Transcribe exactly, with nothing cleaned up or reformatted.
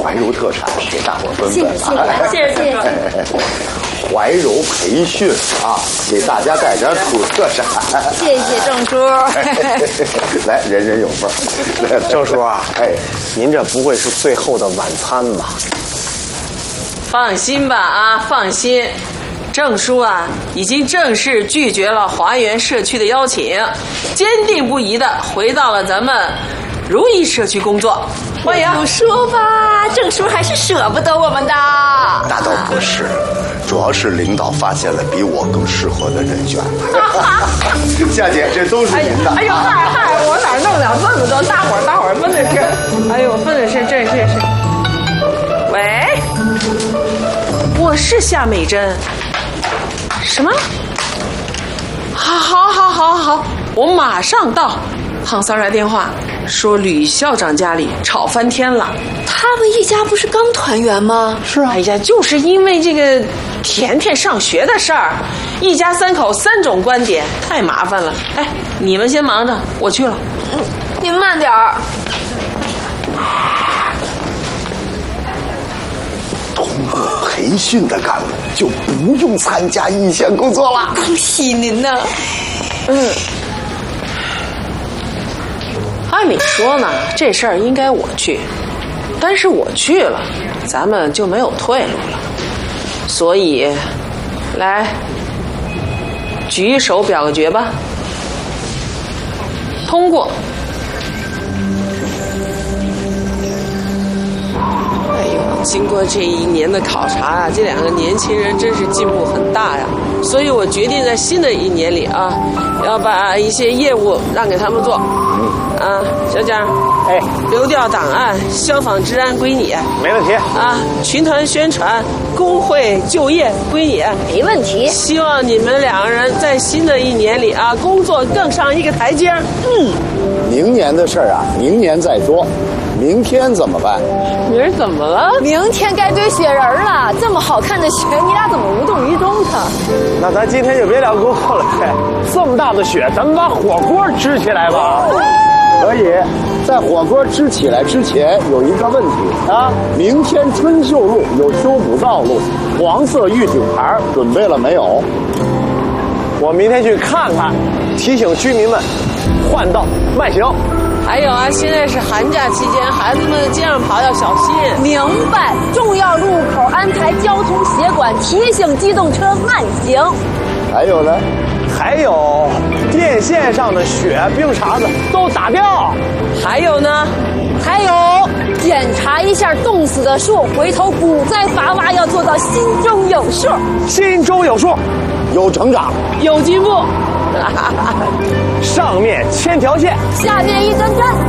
怀柔特产给大伙分分。 谢谢谢谢谢谢。 怀柔培训啊，给大家带点土特产。 谢谢郑叔。 来，人人有份。 郑叔啊， 哎， 您这不会是最后的晚餐吧？ 放心吧啊，放心。郑叔啊，已经正式拒绝了华园社区的邀请，坚定不移地回到了咱们如意社区工作。欢迎。 说吧，郑叔还是舍不得我们的。 那倒不是。主要是领导发现了比我更适合的人选。夏姐，这都是您的。 哎呦嗨嗨，我哪弄了这么多？大伙儿大伙儿分的是，哎呦分的是，这是是。喂，我是夏美珍。什么？好好好好好，我马上到。胖三来电话说吕校长家里吵翻天了。 他们一家不是刚团圆吗？ 是啊。哎呀，就是因为这个甜甜上学的事儿，一家三口三种观点，太麻烦了。哎，你们先忙着，我去了。 嗯，您慢点儿。 通过培训的干部就不用参加一线工作了。 恭喜您呢。 嗯。按理说呢，这事儿应该我去，但是我去了，咱们就没有退路了。所以，来，举手表个决吧。通过。哎呦，经过这一年的考察啊，这两个年轻人真是进步很大呀。所以我决定在新的一年里啊，要把一些业务让给他们做。啊，小蒋， 哎， 流调档案、消防治安归你， 没问题。 啊，群团宣传、工会就业归你， 没问题。 希望你们两个人在新的一年里啊，工作更上一个台阶。 嗯，明年的事儿啊，明年再说。明天怎么办？ 明儿怎么了？ 明天该堆雪人了，这么好看的雪，你俩怎么无动于衷呢？ 那咱今天就别聊工作了，这么大的雪，咱们把火锅支起来吧。 可以，在火锅支起来之前有一个问题啊，明天春秀路有修补道路，黄色预警牌准备了没有？ 我明天去看看，提醒居民们换道慢行。 还有啊，现在是寒假期间，孩子们街上跑要小心。 明白，重要路口安排交通协管，提醒机动车慢行。 还有呢？ 还有电线上的雪冰碴子都打掉。 还有呢？ 还有检查一下冻死的树，回头股灾伐挖要做到心中有数。 心中有数， 有成长， 有进步。 上面牵条线， 下面一针针。